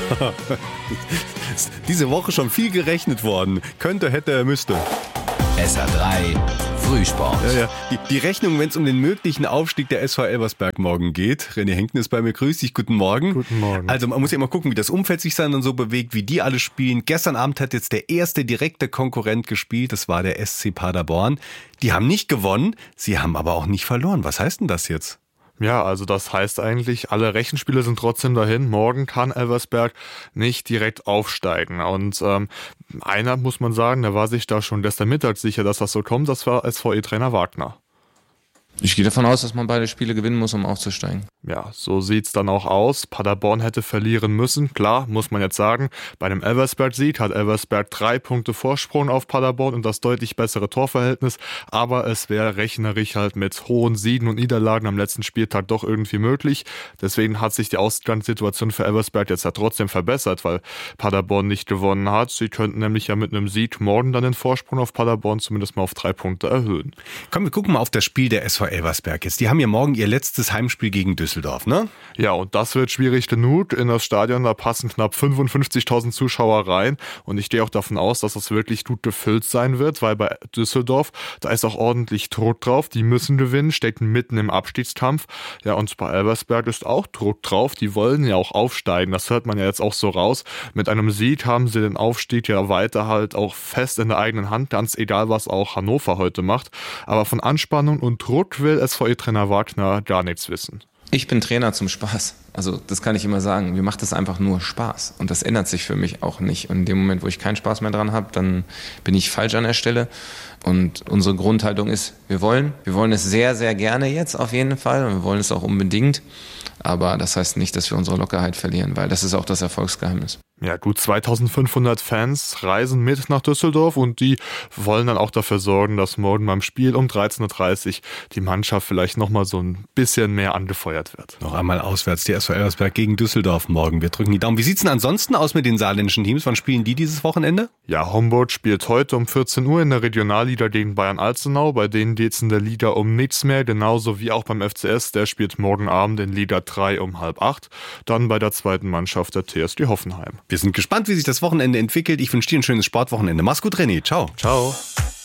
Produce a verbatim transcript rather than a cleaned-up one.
Diese Woche schon viel gerechnet worden. Könnte, hätte, müsste. S R drei Frühsport. Ja, ja. Die, die Rechnung, wenn es um den möglichen Aufstieg der S V Elversberg morgen geht. René Henkten ist bei mir. Grüß dich, guten Morgen. Guten Morgen. Also man muss ja immer gucken, wie das Umfeld sich dann so bewegt, wie die alle spielen. Gestern Abend hat jetzt der erste direkte Konkurrent gespielt. Das war der S C Paderborn. Die haben nicht gewonnen, sie haben aber auch nicht verloren. Was heißt denn das jetzt? Ja, also das heißt eigentlich, alle Rechenspiele sind trotzdem dahin. Morgen kann Elversberg nicht direkt aufsteigen. Und ähm, einer, muss man sagen, der war sich da schon gestern Mittag sicher, dass das so kommt. Das war S V E-Trainer Wagner. Ich gehe davon aus, dass man beide Spiele gewinnen muss, um aufzusteigen. Ja, so sieht's dann auch aus. Paderborn hätte verlieren müssen. Klar, muss man jetzt sagen, bei einem Elversberg-Sieg hat Elversberg drei Punkte Vorsprung auf Paderborn und das deutlich bessere Torverhältnis. Aber es wäre rechnerisch halt mit hohen Siegen und Niederlagen am letzten Spieltag doch irgendwie möglich. Deswegen hat sich die Ausgangssituation für Elversberg jetzt ja trotzdem verbessert, weil Paderborn nicht gewonnen hat. Sie könnten nämlich ja mit einem Sieg morgen dann den Vorsprung auf Paderborn zumindest mal auf drei Punkte erhöhen. Komm, wir gucken mal auf das Spiel der S V Elversberg jetzt. Die haben ja morgen ihr letztes Heimspiel gegen Düsseldorf, ne? Ja, und das wird schwierig genug. In das Stadion, da passen knapp fünfundfünfzigtausend Zuschauer rein. Und ich gehe auch davon aus, dass das wirklich gut gefüllt sein wird, weil bei Düsseldorf, da ist auch ordentlich Druck drauf. Die müssen gewinnen, stecken mitten im Abstiegskampf. Ja, und bei Elversberg ist auch Druck drauf. Die wollen ja auch aufsteigen. Das hört man ja jetzt auch so raus. Mit einem Sieg haben sie den Aufstieg ja weiter halt auch fest in der eigenen Hand. Ganz egal, was auch Hannover heute macht. Aber von Anspannung und Druck will S V E-Trainer Wagner gar nichts wissen. Ich bin Trainer zum Spaß. Also das kann ich immer sagen. Mir macht das einfach nur Spaß. Und das ändert sich für mich auch nicht. Und in dem Moment, wo ich keinen Spaß mehr dran habe, dann bin ich falsch an der Stelle. Und unsere Grundhaltung ist, wir wollen. Wir wollen es sehr, sehr gerne jetzt auf jeden Fall. Und wir wollen es auch unbedingt. Aber das heißt nicht, dass wir unsere Lockerheit verlieren, weil das ist auch das Erfolgsgeheimnis. Ja, gut zweitausendfünfhundert Fans reisen mit nach Düsseldorf und die wollen dann auch dafür sorgen, dass morgen beim Spiel um dreizehn Uhr dreißig die Mannschaft vielleicht nochmal so ein bisschen mehr angefeuert wird. Noch einmal auswärts, die S V Elversberg gegen Düsseldorf morgen. Wir drücken die Daumen. Wie sieht's denn ansonsten aus mit den saarländischen Teams? Wann spielen die dieses Wochenende? Ja, Homburg spielt heute um vierzehn Uhr in der Regionalliga gegen Bayern-Alzenau. Bei denen geht's in der Liga um nichts mehr, genauso wie auch beim F C S. Der spielt morgen Abend in Liga drei um halb acht. Dann bei der zweiten Mannschaft der T S G Hoffenheim. Wir sind gespannt, wie sich das Wochenende entwickelt. Ich wünsche dir ein schönes Sportwochenende. Mach's gut, René. Ciao. Ciao.